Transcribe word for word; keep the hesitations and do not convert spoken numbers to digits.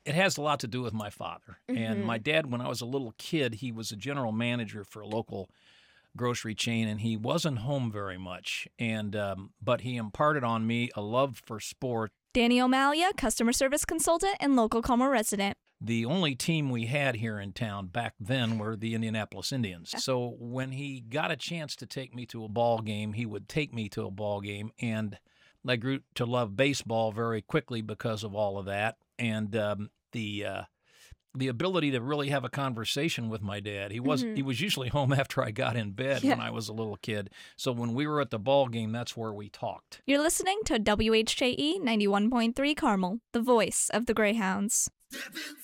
It has a lot to do with my father. Mm-hmm. And my dad, when I was a little kid, he was a general manager for a local grocery chain, and he wasn't home very much. And um, but he imparted on me a love for sport. Danny O'Malia, customer service consultant and local Como resident. The only team we had here in town back then were the Indianapolis Indians. So when he got a chance to take me to a ball game, he would take me to a ball game, and I grew to love baseball very quickly because of all of that. And um, the uh, the ability to really have a conversation with my dad. He was Mhm. he was usually home after I got in bed Yeah. when I was a little kid. So when we were at the ball game, that's where we talked. You're listening to W H J E ninety-one point three Carmel, the voice of the Greyhounds. Step inside.